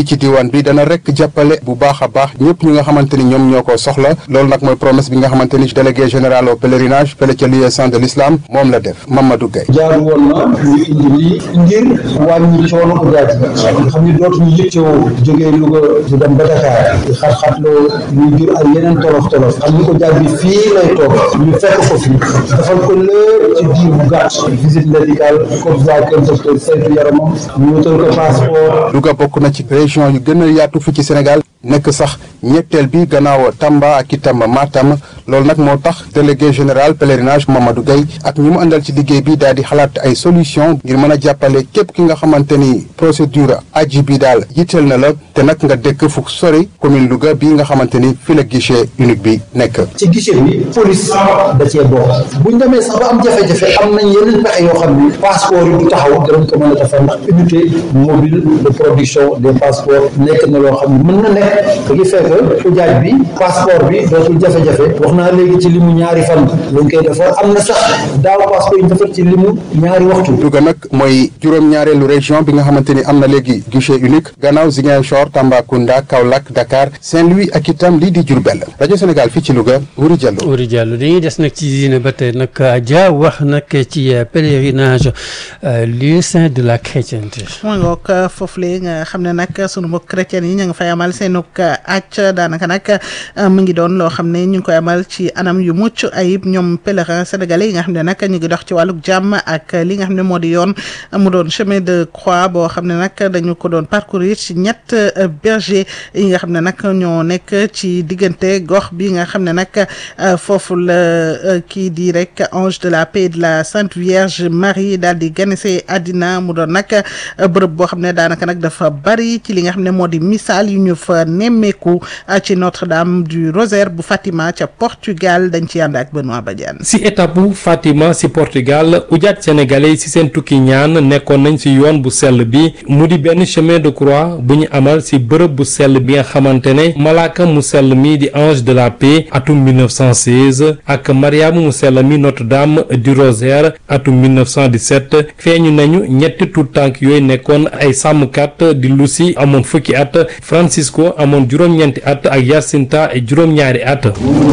fii ci diwaan bi dana rek jàppale bu baax a baax ñëpp ñi nga xamante ni ñoom ñoo ko soxla loolu nag mooy promesse bi nga xamante ni délégué général au pèlerinage fële ca liaison de l'islam moom la def Mamadou Gueye. jaaru woon na ñu indi lii ngir wàññi coono ujaaj nga xam ni dootuñu yittewoo jógee Louga di dem ba Dakar di xat-xatloo ñu jur ay yeneen tolof xam ni ujaaj bi fii lay toog ñu fekk ko fi defal ko lépp ci diir bu gàtt visite médicale comme ça kër docteur saytu yaramam ñu wutal ko passeport. Louga bokk na ci région yu gën a yaatu fi ci Sénégal nekk sax ñetteel bi gannaaw Tamba ak itam Matam loolu nag moo tax délégué général pèlerinage Mamadou Gueye ak ñi mu àndal ci liggéey bi daal di xalaat ay solution ngir mën a jàppale képp ki nga xamante ni procédure aji bi daal yitteel na la te nag nga dëkk fu sori commune Louga bii nga xamante ni fi la guichet unique bi nekk. ci guichet bi police da cee bokk buñ demee sax ba am jafe-jafe am nañ yeneen pexe yoo xam ni passeport yi du taxaw danañ ko mën a defar ndax unité mobile de production des passeports nekk na loo xam ne mën na nekk ce qui fait que ujaaj bi passeport bi dootul jafe-jafe wax naa léegi ci limu ñaari fan lañ koy defar am na sax daaw passeport yi ñu defar ci limu ñaari waxtu. Louga nag mooy juróom-ñaareelu région bi nga xamante ni am na léegi guichet unique gannaaw Ziguinchor Tambacounda Kaolack Dakar Saint-Louis ak itam lii di Diourbel rajo Sénégal fii ci Louga Wuri Diallo. Wuri Diallo dañuy des nag ci diine ba tey nag Adja wax nag ci pèlerinage lieu saint de la chrétienté. mooy ngoog foofu la nga xam ne nag sunu mbokk chrétien yi ñu ngi fay amal seenug acc daanaka nag mu ngi doon loo xam ne ñu ngi koy amal ci anam yu mucc ayib ñoom pèlerin sénégalais yi nga xam ne nag ñu ngi dox ci wàllug jàmm ak li nga xam ne moo di yoon mu doon chemin de croix boo xam ne nag dañu ko doon parcourir ci ñett berger yi nga xam ne nag ñoo nekk ci diggante gox bi nga xam ne nag foofu la kii di rek ange de la paix de la Sainte Vierge Marie daal di ganese àddina mu doon nag bërëb boo xam ne daanaka nag dafa bari ci li nga xam ne moo di misaal yu ñu fa nemmeeku ci Notre-Dame du Rosaire bu Fatima ca Portugal dañ ci ànd ak Benoît Badiane. si étape bu Fatima si Portugal ujaat sénégalais si seen tukki ñaan nekkoon nañ si yoon bu sell bi mu di benn chemin de croix bu ñu amal si bërëb bu sell bi nga xamante ne malaaka mu sell mi di ange de la paix atum 1916 ak Mariama mu sell mi Notre-Dame du Rosaire atum 1917 feeñu nañu ñetti tuut tànk yooyu nekkoon ay sàmmkat di Lucy amoon fukki at Francisco amoon juróom-ñeenti at ak Jacinta juróom-ñaari at.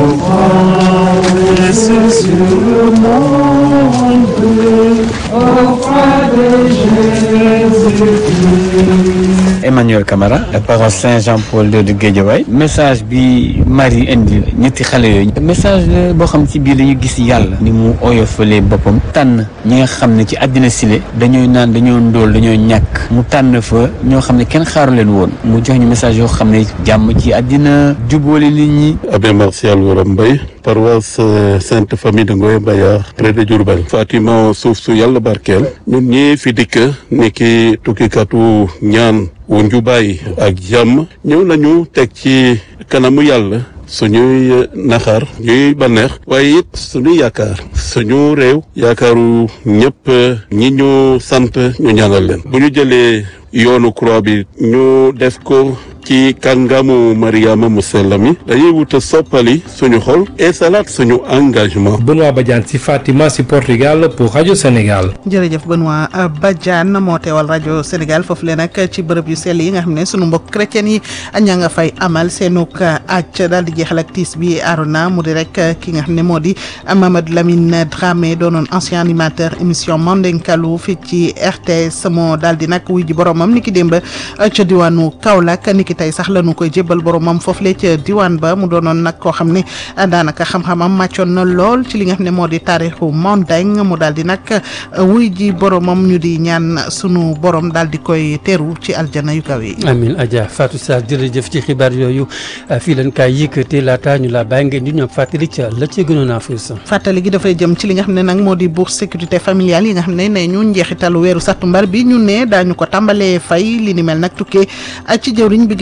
Emmanuel Camara paroisse Saint-Jean-Paul II de Guédiawaye message bi Marie indi ñetti xale yooyu message la boo xam ci biir dañu gis yàlla ni mu oyofalee boppam tànn ñi nga xam ne ci àddina sile dañooy naan dañoo ndóol dañoo ñàkk mu tànn fa ñoo xam ne kenn xaaru leen woon mu jox ñu message yoo xam ne jàmm ci àddina jubóole nit ñi. Abbé Martial Wara Mbaye paroisse Sainte Famille de Ngoye Mbayar près de Diourbel. Fatima suuf su yàlla barkeel ñun ñii fi dikk niki tukkikatu ñaan wu njubaay ak jàmm ñëw nañu teg ci kanamu yàlla suñuy naxar ñuy bànneex waaye it suñuy yaakaar suñu réew yaakaaru ñëpp ñi ñu sant ñu ñaanal leen bu ñu jëlee yoonu croix bi ñu def ko ci kàngamu Mariama mu sell mi dañuy wuta soppali suñu xol et salaat suñu engagement. Benoît Badiane si Fatima si Portugal pour rajo Sénégal. jërëjëf Benoît Badiane moo teewal rajo Sénégal foofu le nag ci bërëb yu sell yi nga xam ne sunu mbokk chrétien yi ña nga fay amal seenug acc daal di jeexal ak tiis bi Arona mu di rek ki nga xam ne moo di Mamadou Lamine Dramé doonoon ancien animateur émission Mandinkalu fii ci RTS moo daal di nag wuy ji boromam niki démb ca diwaanu Kaolack niki tey sax la ñu koy jébbal boromam foofu le ca diwaan ba mu doonoon nag koo xam ne daanaka xam-xamam màccoon na lool ci li nga xam ne moo di taarixu Manding mu daal di nag wuy ji boromam ñu di ñaan sunu borom daal di koy teeru ci aljana yu kaw yi. amiin Adja Fatou Sarr jërëjëf ci xibaar yooyu fii leen kaay yëkkatee laata ñu la bàyyi ngeen di ñoom fàttali ca la ci gënoon a fës. fàttali gi dafay jëm ci li nga xam ne nag moo di bourse sécurité familiale yi nga xam ne ñu njeexitalu weeru sàttumbar bi ñu ne daañu ko tàmbalee fay li ni mel nag tukkee ci jëwriñ bi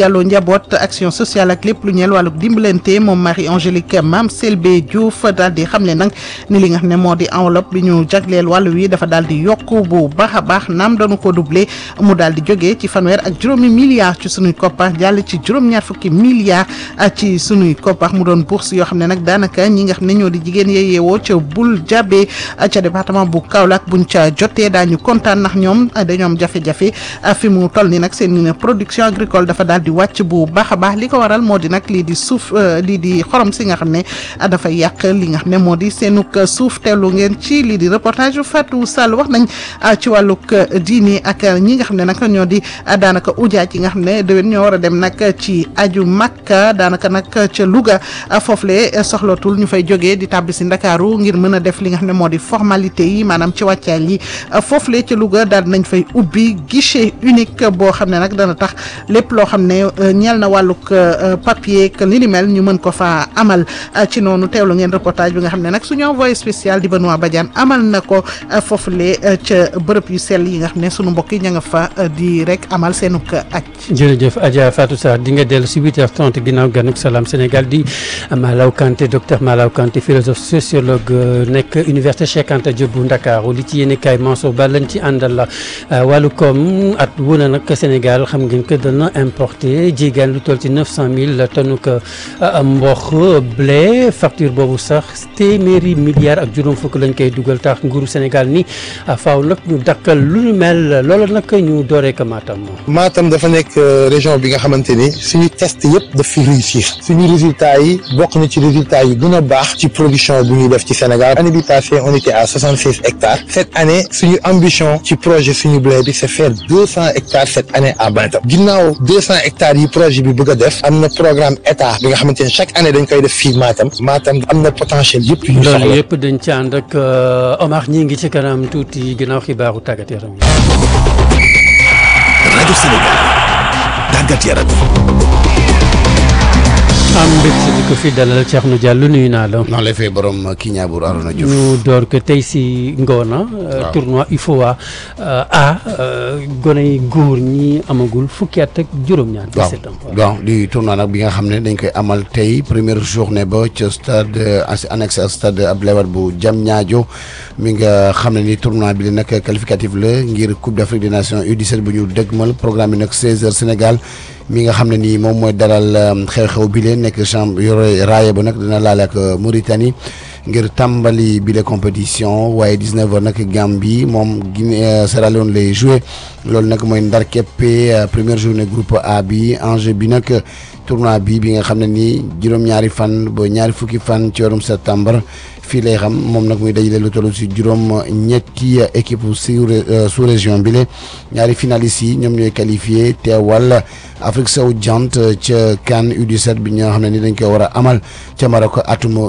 Diallo njaboot action sociale ak lépp lu ñeel wàllu dimbalante moom Marie Angélique Mame Selbé Diouf daal di xam ne nag ni li nga xam ne moo di enveloppe bi ñu jagleel wàllu wi dafa daal di yokk bu baax a baax naam dañu ko doublé mu daal di jógee ci fanweer ak juróomi milliards ci sunuy koppar jàll ci juróom-ñaar fukki milliards ci sunuy koppar mu doon bourse yoo xam ne nag daanaka ñi nga xam ne ñoo di jigéen yee yeewoo ca Boul Diabé ca département bu Kaolack buñ ca jotee daañu kontaan ndax ñoom dañoo am jafe-jafe fi mu toll ni nag seen production agricole dafa daal di wàcc bu baax a baax li ko waral moo di nag lii di suuf lii di xorom si nga xam ne dafa yàq li nga xam ne moo di seenug suuf teelu ngeen ci lii di reportage Fatou Sall wax nañ ci wàllug diini ak ñi nga xam ne nag ñoo di daanaka ujaaj yi nga xam ne déwén ñoo war a dem nag ci aju Makka daanaka nag ca Louga foofule soxlatul ñu fay jógee di tàbbi si Ndakaaru ngir mën a def li nga xam ne moo di formalité yi maanaam ci wàccaay yi foofule ca Louga daal nañ fay ubbi guichet unique boo xam ne nag dana tax lépp loo xam ne ñeel na wàllug papier que li ni mel ñu mën ko fa amal ci noonu teewlu ngeen reportage bi nga xam ne nag suñu envoyé spécial di Benoît Badiane amal na ko foofule ca bërëb yu sell yi nga xam ne sunu mbokk yi ña nga fa di rek amal seenug aj. jërëjëf Adja Fatou Sarr di nga dellu si 8h30 ginnaaw ganuk Salam Sénégal di Malaw Kanté docteur Malaw Kanté philosophe sociologue nekk université Cheikh Anta Diop bu Ndakaaru li ci yéene kaay Mansour Ba lañ ci àndal la wàllu koom at wu ne nag Sénégal xam ngeen que dana importé jéegaan lu toll ci 900 000 tonnes mboq blé facture boobu sax téeméeri milliards ak juróom fukk lañ koy dugal tax nguuru Sénégal ni faaw nag ñu dakkal lu ñu mel loolu nag ñu dooree ko Matam dafa nekk région bi nga xamante ni suñu test yëpp daf fi réussir suñu résultats yi bokk na ci résultats yi gën a baax ci production bu ñuy def ci Sénégal année bi passée on était à 76 hectares cette année suñu ambition ci projet suñu blé bi c'est faire 200 hectares cette année à Matam ginnaaw 200 hectares yi projet bi bëgg a def am na programme état bi nga xamante ni chaque année dañ koy def fii Matam am na potentiel yëpp yu ñu soxla loolu yëpp dañ ci ànd ak Omar ñi ngi ci kanam tuuti ginnaaw xibaaru tàggat yaram yi. rajo Sénégal tàggat yaram. am mbégte di ko fi dalal Thierno Diallo nuyu naa la. noonu lay fay borom kii ñaabuur Arona Diouf. ñu door ko tey si ngoona. tournoi UFOA A gone yi góor ñi amagul fukki at ak juróom-ñaar. waaw di tournoi nag bi nga xam ne dañ koy amal tey première journée ba ca stade annexe stade Abdoulaye Wade bu Diamniadio mi nga xam ne ni tournoi bi la nag qualificatif la ngir Coupe d'Afrique des Nations U17 bu ñu dëgmal programme bi nag 16h Sénégal. mi nga xam ne nii moom mooy dalal xew-xew bi leen nekk champ yore raaye ba nag dina laale ak Mauritanie ngir tàmbali bi la compétition waaye 19h nag Gambie moom Guinée Sierra Leone lay joué loolu nag mooy ndar keppe première journée groupe A bi enjeu bi nag tournoi bi nga xam ne nii juróom-ñaari fan ba ñaari fukki fan ci weerum septembre fii lay xam moom nag muy dajale lu toll si juróom ñetti équipe sous région bi la ñaari finalistes yi ñoom ñooy qualifié teewal Afrique sowu jant ca CAN U17 bi ñoo xam ne ni dañ koy war a amal ca Maroc atum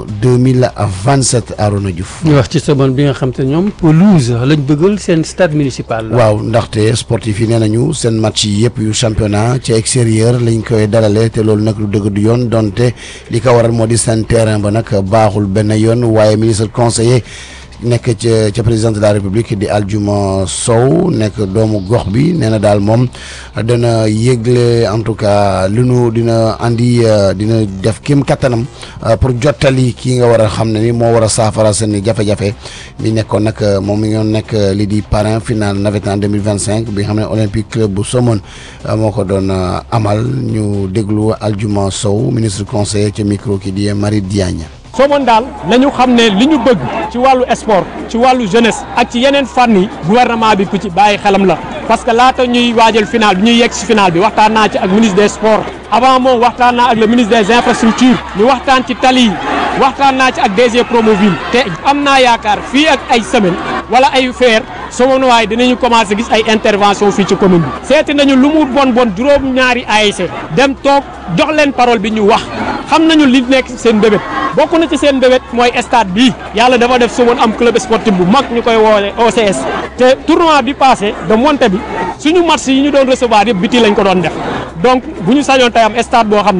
2027 Arona Diouf. ñu wax ci seconde bi nga xam te ñoom pelouse lañ bëggal seen stade municipal. waaw ndaxte sportif yi nee nañu seen match yi yëpp yu championnat ca extérieur lañ koy dalale te loolu nag lu dëgg du yoon donte li ko waral moo di seen terrain ba nag baaxul benn yoon waaye ministre conseiller nekk ca président de la république di Aljuma Sow nekk doomu gox bi nee na daal moom dana yëgle en tout cas lu nu dina andi dina def kéem kattanam pour jottali kii nga war a xam ne ni moo war a saafara seen jafe-jafe mi nekkoon nag moom mi ngi nekk li di parrain final navétane 2025 bi nga xam ne Olympique Club bu Somone moo ko doon amal ñu déglu Aljuma Sow ministre conseiller ca micro ki di Marie Diagne. Somone daal nañu xam ne li ñu bëgg ci wàllu sport ci wàllu jeunesse ak ci yeneen fànn yi gouvernement bi ku ci bàyyi xelam la parce que laata ñuy waajal final bi ñuy yegg si final bi waxtaan naa ci ak ministre des sports avant moom waxtaan naa ak le ministre des infrastructures ñu waxtaan ci tali yi waxtaan naa ci ak DG Promoville te am naa yaakaar fii ak ay semaine wala ay weer Somone waaye dinañu commencé gis ay intervention fii ci commune bi seeti nañu lu mu bon juróom-ñaari ASC dem toog jox leen parole bi ñu wax xam nañu li nekk seen mbébét bokk na ci seen mbébét mooy stade bii yàlla dafa def Somone am club sportif bu mag ñu koy woowee OCS te tournoi bi passé de monté bi suñu match yi ñu doon recevoir yëpp biti lañ ko doon def donc bu ñu sañoon tey am stade boo xam ne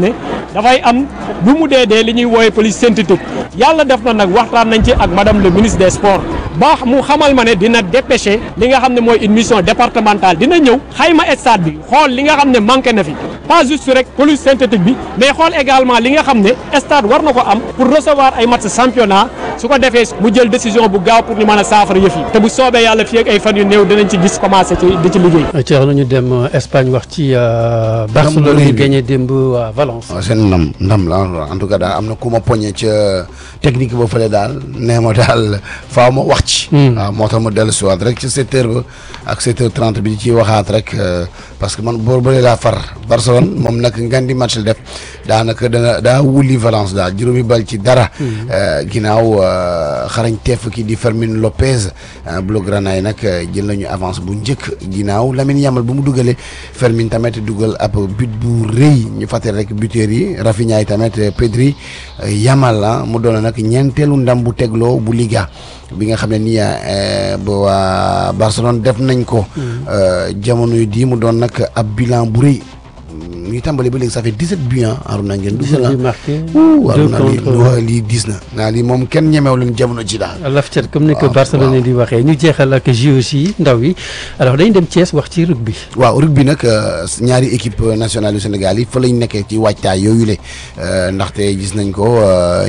dafay am lu mu dee li ñuy woowe police synthétique yàlla def na nag waxtaan nañ ci ak madame le ministre des sports ba mu xamal ma ne dina dépêcher li nga xam ne mooy une mission départementale dina ñëw xayma stade bi xool li nga xam ne manqué na fi pas juste rek police synthétique bi mais xool également li nga xam ne stade war na ko am pour recevoir ay match championnat su ko defee mu jël décision bu gaaw pour ñu mën a saafara yëf yi te bu soobee yàlla fii ak ay fan yu néew dinañ ci gis commencé di ci liggéey. Thierno ñu dem Espagne wax ci Barcelone ñu gagné démb waa Valence. waaw seen ndam la en tout cas daal am na ku ma poñe ca technique ba fële daal nee ma daal faaw ma wax ci. waaw moo tax ma dellu si waat rek ci 7h ba ak 7h30 bi ci waxaat rek parce que man boo bële laa far Barcelone moom nag ngan di match la def daanaka daa wuli Valence daal juróomi bal ci dara. ginnaaw xarañ teef ki di Fermín López Blaugrana yi nag jël nañu avance bu njëkk ginnaaw Lamine Yamal bu mu dugalee Fermín tamit dugal ab but bu rëy ñu fàttali rek buteur yi Rafinha yi tamit Pedri Yamal mu doon nag ñeenteelu ndam bu tegloo bu Liga bi nga xam ne nii ba waa Barcelone def nañ ko jamono yi di mu doon nag ab bilan bu rëy ñu tàmbali ba léegi ça fait 17 buts Aruna ngeen dugal la marqué lii diis na naa lii moom kenn ñemew leen jamono ji daal lafcat comme ni ko Barcelone di waxee ñu jeexal ak JOC yi ndaw yi alors dañu dem Thiès wax ci rugby waaw rugby nag ñaari équipe nationale yu Sénégal yi fa lañ nekkee ci waajtaay yooyu le ndaxte gis nañ ko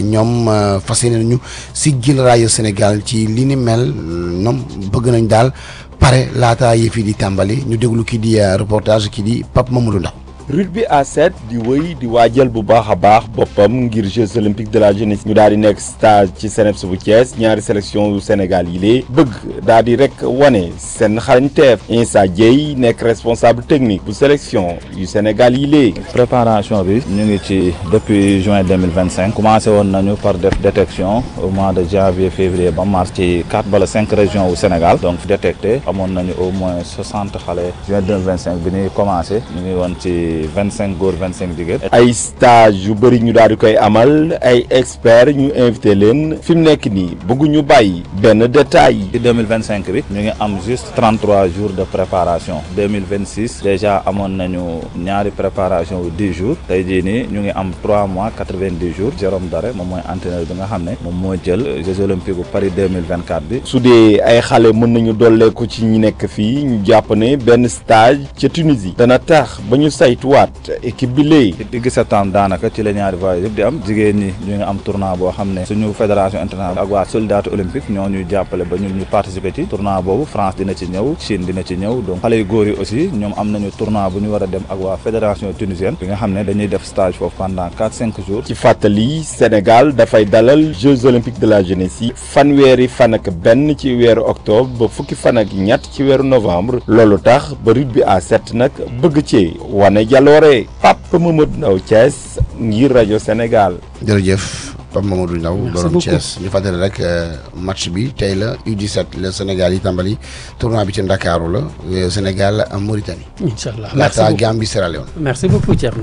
ñoom fas yéene nañu siggil raayu Sénégal ci li ni mel ñoom bëgg nañ daal pare laata yëf yi di tàmbali ñu déglu kii di reportage kii di Pape Mamadou Ndaw rugby à 7 di wëy di waajal bu baax a baax boppam ngir Jeux olympiques de la jeunesse ñu daal di nekk stage ci CNEPS bu Thiès ñaari sélection yu Sénégal yi lee bëgg daal di rek wane seen xarañteef Insa Dieye nekk responsable technique bu sélection yu Sénégal yi lee. préparation bi ñu ngi ci depuis juin 2025 commencé woon nañu par def détection au mois de janvier février ba mars ci 4 wala 5 régions au Sénégal donc détecté amoon nañu au moins 60 xale juin 2025 bi ñuy commencé ñu ngi woon ci 25 góor 25 jigéen. ay stage yu bëri ñu daal di koy amal ay experts ñu invité leen fi mu nekk nii bëgguñu bàyyi benn détail. ci 2025 bi ñu ngi am juste 33 jours de préparation 2026 déjà amoon nañu ñaari préparation yu 10 jours tey jii nii ñu ngi am 3 mois 90 jours Jérôme Daré moom mooy entraîneur bi nga xam ne moom moo jël Jeux olympiques bu Paris 2024 bi. su dee ay xale mën nañu dolleeku ci ñi nekk fii ñu jàpp ne benn stage ca Tunisie dana tax ba ñu saytuwaat équipe bi léegi. ci digg septembre daanaka ci la ñaari voyage yëpp di am jigéen ñi ñu ngi am tournoi boo xam ne suñu fédération internationale ak waa soldats olympiques ñoo ñuy jàppale ba ñun ñu participer ci tournoi boobu France dina ci ñëw Chine dina ci ñëw donc xale yu góor yi aussi ñoom am nañu tournoi bu ñu war a dem ak waa fédération tunisienne bi nga xam ne dañuy def stage foofu pendant 4-5 jours. ci fàttali Sénégal dafay dalal Jeux olympiques de la jeunesse yi fanweeri fan ak benn ci weeru octobre ba fukki fan ak ñett ci weeru novembre loolu tax ba rugby à 7 nag bëgg ci wane jaloore Pape Mamadou Ndaw Thiès ngir rajo Sénégal. jërëjëf Pape Mamadou Ndaw borom Thiès ñu fàttali rek match bi tey la U17 le Sénégal yi tàmbali tournoi bi ci Ndakaaru la Sénégal am Mauritanie. incha allah laata Gambie Sierra Leone. merci beaucoup Thierno.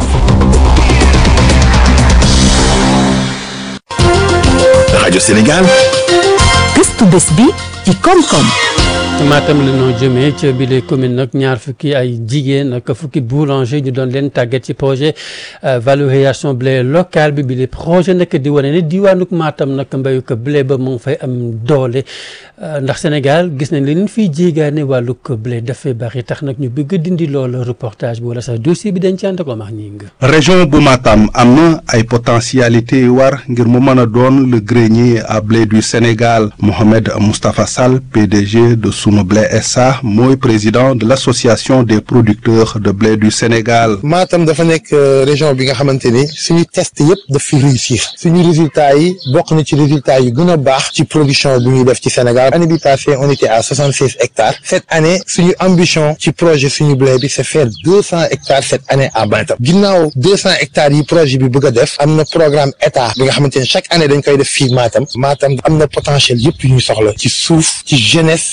rajo Sénégal. gëstu bés bi ci koom-koom. Matam la noo jëmee ca bile commune nag ñaar fukki ay jigéen ak fukki boulanger ñu doon leen tàggat ci projet valorisation blé local bi bile projet nag di wane ne diwaanuk Matam nag mbayu ko blé ba mu ngi fay am doole ndax Sénégal gis nañ leen fiy jéegaane wàllug blé dafay bari tax nag ñu bëgg dindi loolu reportage bi wala sax dossier bi dañ ci ànd ak Omar Ñing. région bu Matam am na ay potentialité yu war ngir mu mën a doon le grenier à blé du Sénégal Mohamed Moustapha Sall PDG de Sunu Blé SA mooy président de l'association des producteurs de blé du Sénégal. Matam dafa nekk région bi nga xamante ni suñu test yëpp daf fi réussir suñu résultats yi bokk na ci résultats yu gën a baax ci production bi ñuy def ci Sénégal année bi passée on était à 76 hectares cette année suñu ambition ci projet suñu blé bi c'est faire 200 hectares cette année à Matam ginnaaw 200 hectares yi projet bi bëgg a def am na programme état bi nga xamante ni chaque année dañ koy def fii Matam am na potentiel yëpp yu ñu soxla ci suuf ci jeunesse ci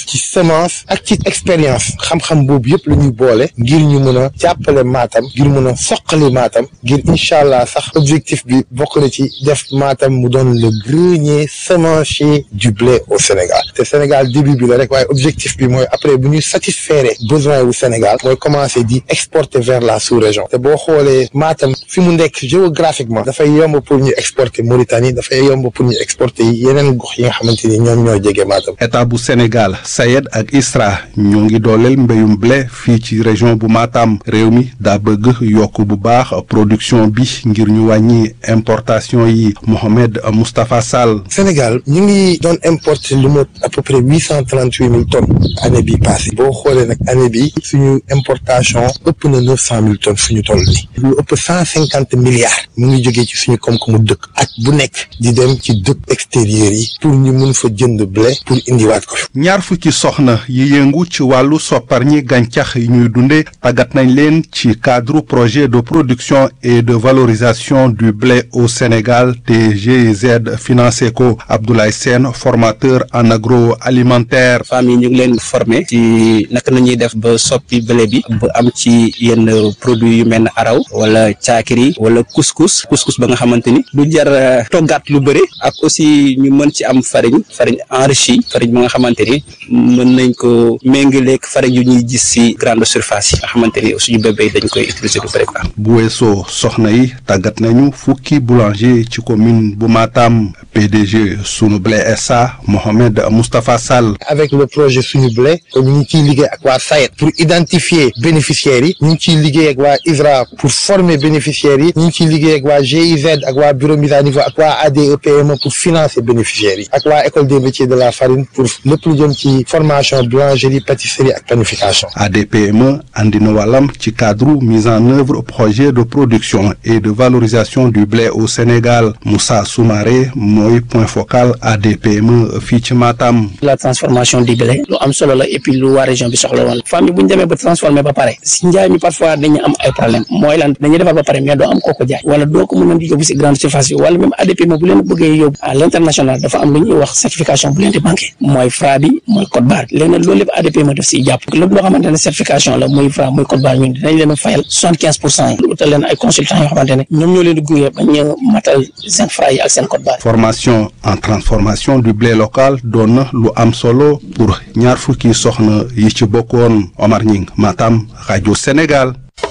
semence ak ci expérience xam-xam boobu yëpp la ñuy boole ngir ñu mën a jàppale Matam ngir mën a soqali Matam ngir incha allah sax objectif bi bokk na ci def Matam mu doon le grenier semencier du blé au Sénégal te Sénégal début bi la rek waaye objectif bi mooy après bu ñuy satisfaire besoin wu Sénégal mooy commencer di exporter vers la sous-région te boo xoolee Matam fi mu nekk géographiquement dafay yomb pour ñu exporter Mauritanie dafay yomb pour ñu exporter yeneen gox yi nga xamante ni ñoom ñoo jege Matam. état bu Sénégal SAED ak ISRA ñoo ngi dooleel mbéyum blé fii ci région bu Matam réew mi daa bëgg yokk bu baax production bi ngir ñu wàññi importation yi Mohamed Moustapha Sall. Sénégal ñu ngi doon importer lu mot à peu près 838 000 tonnes année bii passée boo xoolee nag année bi suñu importation ëpp na 900 000 tonnes fu ñu toll nii lu ëpp 150 milliards mu ngi jógee ci suñu koom-koomu dëkk at bu nekk di dem ci dëkk extérieur yi pour ñu mun fa jënd blé pour indiwaat ko. ñaar fukki soxna yi yëngu ci wàllu sopparñi gàncax yi ñuy dunde tàggat nañ leen ci cadre projet de production et de valorisation du blé au Sénégal te GIZ financé ko Abdoulaye Sène formateur en agroalimentaire. femmes yi ñu ngi leen formé ci naka la ñuy def ba soppi blé bi ba am ci yenn produits yu mel ne araw wala caakiri wala couscous ba nga xamante ni du jar toggaat lu bëri ak aussi ñu mën ci am farine enrichie farine ba nga xamante ni mën nañ ko méngaleeg farine yu ñuy gis ci grande surface yi nga xamante ni suñu bébé dañ koy utiliser lu bëri quoi. bu weesoo soxna yi tàggat nañu fukki boulanger ci commune bu Matam PDG Sunu Blé SA Mohamed Moustapha Sall. avec le projet Sunu Blé ñu ngi ciy liggéey ak waa SAED pour identifier bénéficiaires yi ñu ngi ciy liggéey ak waa ISRA pour former bénéficiaires yi ñu ngi ciy liggéey ak waa GIZ ak waa bureau mise à niveau ak waa ADEPME pour financer bénéficiaires yi ak waa école des métiers de la farine pour lépp lu jëm ci formation boulangerie pâtisserie ak panification. ADPME andi na wàllam ci cadre mise en œuvre projet de production et de valorisation du blé au Sénégal Moussa Soumaré mooy point focal ADPME fii ci Matam. la transformation du blé lu am solo la et puis lu waa région bi soxla woon famille bu ñu demee ba transformer ba pare si njaay mi parfois dañu am ay problème mooy lan dañuy defar ba pare mais doo am kooko jaay wala doo ko mën a yóbbu si grande surface yi wala même ADPME bu leen bëggee yóbbu à l'international dafa am lu ñuy wax certification bu leen di manqué mooy Fra bi mooy code barre léegi nag loolu lépp ADPME daf siy jàpp lépp loo xamante ne certification la muy Fra muy code barre ñun dinañ leen a fayal 75% yi utal leen ay consultants yoo xamante ne ñoom ñoo leen di gunge ba ñu matal seen Fra yi ak seen code barre. formation en transformation du blé local doon na lu am solo pour ñaar fukki soxna yi ci bokkoon Omar Ñing Matam rajo Sénégal.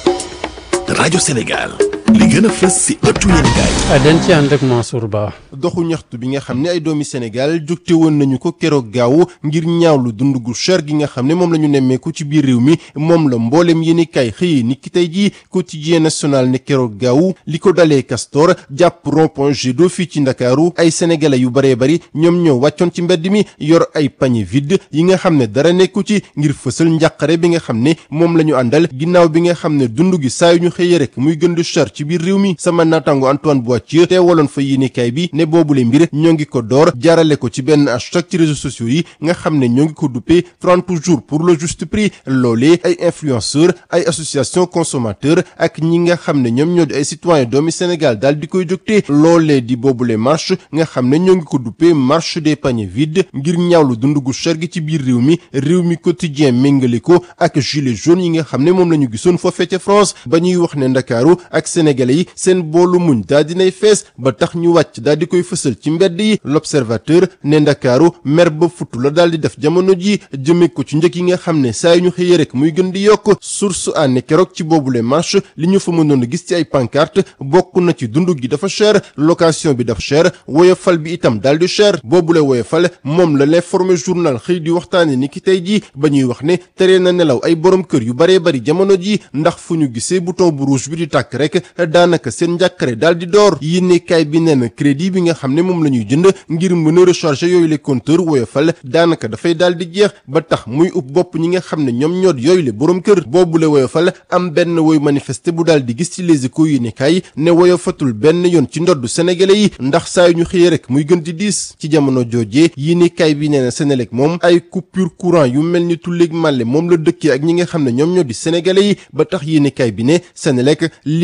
rajo Sénégal li gën a fës si ëttu yéenekaay. dañ ci ànd ak Mansour Ba. doxu ñaxtu bi nga xam ne ay doomi Sénégal jógte woon nañu ko keroog gaaw ngir ñaawlu dund gu cher gi nga xam ne moom la ñu nemmeeku ci biir réew mi moom la mboolem yéenekaay xëyee ni ki tey jii quotidien national ne keroog gaaw li ko dalee Castor jàpp rond-point Jet d'eau fii ci Ndakaaru ay sénégalais yu baree bari ñoom ñoo wàccoon ci mbedd mi yor ay panier vide yi nga xam ne dara nekku ci ngir fësal njàqare bi nga xam ne moom la ñu àndal ginnaaw bi nga xam ne dund gi saa yu ñu xëyee rek muy gën di cher ci biir réew mi sama naataango Antoine Boitier teewaloon fa yéenekaay bi ne boobule mbir ñoo ngi ko door jaarale ko ci benn hashtag ci réseaux sociaux yi nga xam ne ñoo ngi ko duppee 30 jours pour le juste prix loolee ay influenceurs ay association consommateurs ak ñi nga xam ne ñoom ñoo di ay citoyens doomi Sénégal daal di koy jógtee loolee di boobule marche nga xam ne ñoo ngi ko duppee marche des paniers vides ngir ñaawlu dund gu cher gi ci biir réew mi quotidien méngale ko ak gilets jaunes yi nga xam ne moom la ñu gisoon foofee ca France ba ñuy wax ne Ndakaaru ak Sénégalais yi seen boolu muñ daa dinay fees ba tax ñu wàcc daal di koy fësal ci mbedd yi l'observateur ne Ndakaaru mer ba futu la daal di def jamono ji jëme ko ci njëkk yi nga xam ne saa yu ñu xëyee rek muy gën di yokk source àne keroog ci boobule marche li ñu fa mënoon a gis ci ay pancarte bokk na ci dund gi dafa cher location bi dafa cher woyofal bi itam daal di cher boobule woyofal moom la l'informé journal xëy di waxtaane ni ki tey ji ba ñuy wax ne tere na nelaw ay borom kër yu baree bari jamono ji ndax fu ñu gisee bouton bu rouge bi di tàkk rek daanaka seen njàkkare daal di door yéenekaay bi nee na crédit bi nga xam ne moom la ñuy jënd ngir mën a recharger yooyu les compteurs woyofal daanaka dafay daal di jeex ba tax muy ub bopp ñi nga xam ne ñoom ñoot yooyu le borom kër boobule woyofal am benn woy manifesté bu daal di gis ci les échos yéenekaay ne woyofatul benn yoon ci ndoddu sénégalais yi ndax saa yu ñu xëyee rek muy gën di diis ci jamono joojee yéenekaay bi nee na Sénélec moom ay coupure courant yu mel ni tulleeg màlle moom la dëkkee ak ñi nga xam ne ñoom ñoo di sénégalais yi ba tax yéenekaay bi ne Sénélec léegi doon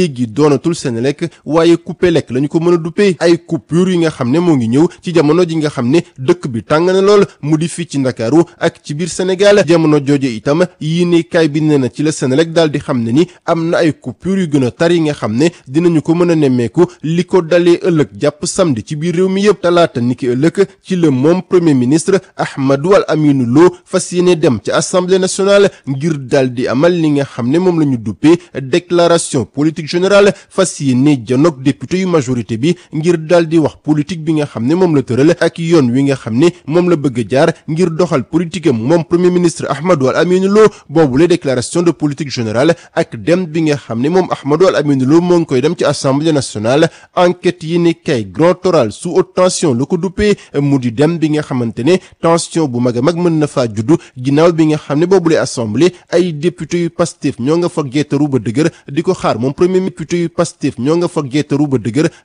doonatul Senelec waaye Coupelec la ñu ko mën a duppee ay coupure yi nga xam ne moo ngi ñëw ci jamono ji nga xam ne dëkk bi tàng na lool mu di fii ci Ndakaaru ak ci biir Sénégal jamono jooje itam yéenekaay bi nee na ci la Senelec daal di xam ne ni am na ay coupure yu gën a tar yi nga xam ne dinañu ko mën a nemmeeku li ko dalee ëllëg jàpp samedi ci biir réew mi yëpp talaata niki ëllëg ci la moom premier ministre Ahmadou Al Aminou Lo fas yéene dem ci assemblée nationale ngir daal di amal li nga xam ne moom la ñu duppee déclaration politique générale fas yéene janoog député yu majorité bi ngir daal di wax politique bi nga xam ne moom la tëral ak yoon wi nga xam ne moom la bëgg a jaar ngir doxal politique am moom premier ministre Ahmadou Al Aminou Lo boobule déclaration de politique générale ak dem bi nga xam ne moom Ahmadou Al Aminou Lo moo ngi koy dem ci assemblée nationale enquête yi ne kay grand oral sous haute tension la ko duppee mu di dem bi nga xamante ne tension bu mag a mag mën na faa juddu ginnaaw bi nga xam ne boobule assemblée ay député yu Pastef ñoo nga fa geetaru ba dëgër di ko xaar moom premier député yu Pastef ñoo nga fa geetaru ba dëgër